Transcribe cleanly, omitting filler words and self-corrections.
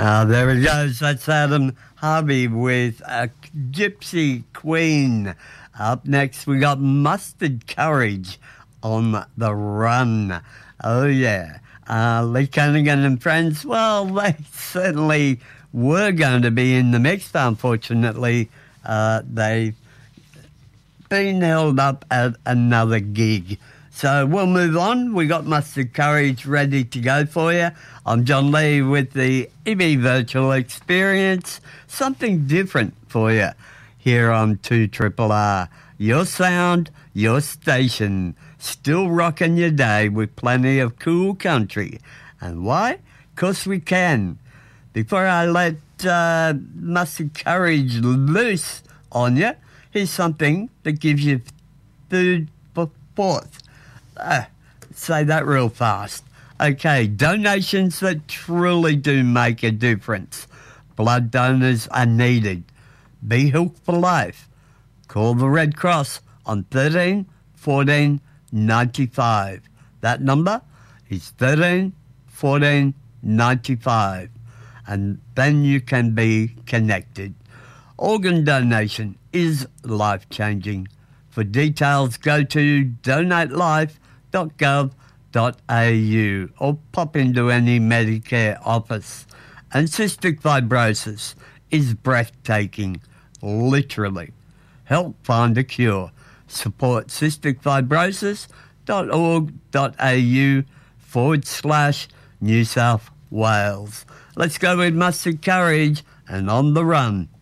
There it goes. That's Adam Harvey with Gypsy Queen. Up next, we got Mustard Courage on the Run. Oh, yeah. Lee Cunningham and friends, well, they certainly were going to be in the mix. Unfortunately, they've been held up at another gig. So we'll move on. We got Mustard Courage ready to go for you. I'm John Lee with the EB Virtual Experience. Something different for you here on 2RRR. Your sound, your station. Still rocking your day with plenty of cool country. And why? 'Cause we can. Before I let Mustard Courage loose on you, here's something that gives you food for thought. Say that real fast. Okay, donations that truly do make a difference. Blood donors are needed. Be Hooked for Life. Call the Red Cross on 13 14 95. That number is 13 14 95. And then you can be connected. Organ donation is life-changing. For details, go to donatelife.gov.au or pop into any Medicare office. And cystic fibrosis is breathtaking, literally. Help find a cure. Support cysticfibrosis.org.au/New South Wales. Let's go with Mustard Courage and On the Run.